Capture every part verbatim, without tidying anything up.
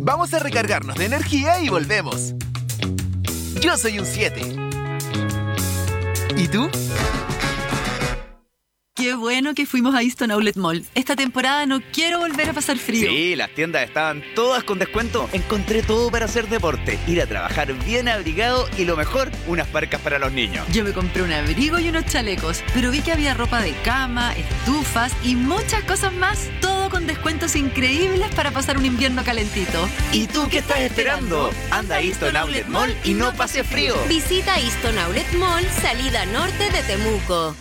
Vamos a recargarnos de energía y volvemos. Yo soy un siete. ¿Y tú? Qué bueno que fuimos a Easton Outlet Mall. Esta temporada no quiero volver a pasar frío. Sí, las tiendas estaban todas con descuento. Encontré todo para hacer deporte, ir a trabajar bien abrigado y lo mejor, unas parcas para los niños. Yo me compré un abrigo y unos chalecos, pero vi que había ropa de cama, estufas y muchas cosas más. Todo con descuentos increíbles para pasar un invierno calentito. ¿Y tú qué estás esperando? Anda a Easton Outlet Mall y no pases frío. Visita Easton Outlet Mall, salida norte de Temuco.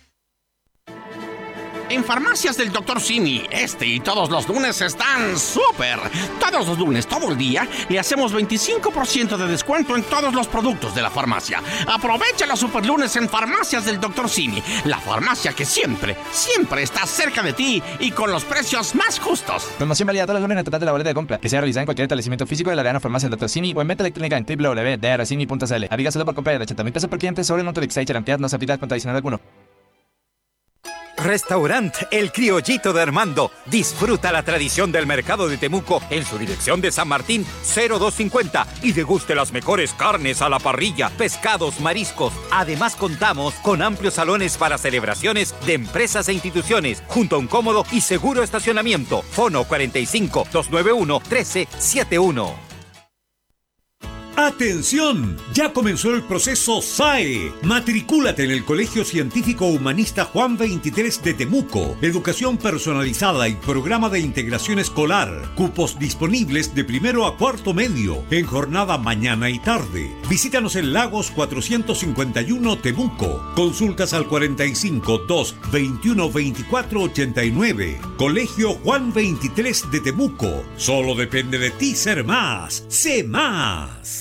En Farmacias del doctor Simi, este y todos los lunes están súper. Todos los lunes, todo el día, le hacemos veinticinco por ciento de descuento en todos los productos de la farmacia. Aprovecha los super lunes en Farmacias del doctor Simi, la farmacia que siempre, siempre está cerca de ti y con los precios más justos. Promoción válida todos los lunes en el total de la boleta de compra, que sea realizada en cualquier establecimiento físico de la Arena Farmacia del doctor Simi o en venta electrónica en w w w punto d r simi punto c l. Aviga solo por compra de ochenta mil pesos por cliente sobre el monto de Exchange Ampliad, no se aplica con adicional alguno. Restaurant El Criollito de Armando. Disfruta la tradición del mercado de Temuco en su dirección de San Martín cero dos cincuenta y deguste las mejores carnes a la parrilla, pescados, mariscos. Además contamos con amplios salones para celebraciones de empresas e instituciones, junto a un cómodo y seguro estacionamiento. Fono cuarenta y cinco, doscientos noventa y uno, trece setenta y uno. ¡Atención! Ya comenzó el proceso S A E. Matricúlate en el Colegio Científico Humanista Juan veintitrés de Temuco. Educación personalizada y programa de integración escolar. Cupos disponibles de primero a cuarto medio, en jornada mañana y tarde. Visítanos en Lagos cuatrocientos cincuenta y uno Temuco. Consultas al cuarenta y cinco, dos, veintiuno, veinticuatro, ochenta y nueve. Colegio Juan veintitrés de Temuco. Solo depende de ti ser más. Sé más.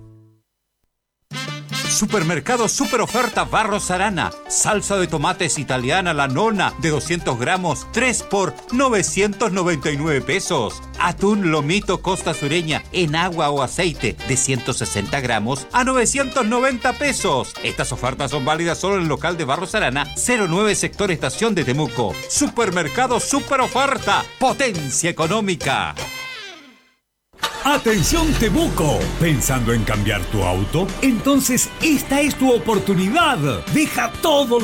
Supermercado Super Oferta Barros Arana. Salsa de tomates italiana La Nona de doscientos gramos, tres por novecientos noventa y nueve pesos. Atún Lomito Costa Sureña en agua o aceite de ciento sesenta gramos a novecientos noventa pesos. Estas ofertas son válidas solo en el local de Barros Arana, cero nueve Sector Estación de Temuco. Supermercado Super Oferta. Potencia económica. ¡Atención Temuco! ¿Pensando en cambiar tu auto? Entonces esta es tu oportunidad. Deja todo